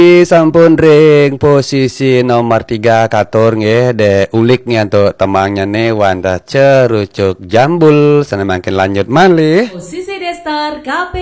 Sampun ring posisi nomor 3 katur nggih de uliknya untuk temangnya nih wanda cerucuk jambul sana makin lanjut malih Posisi Destar KP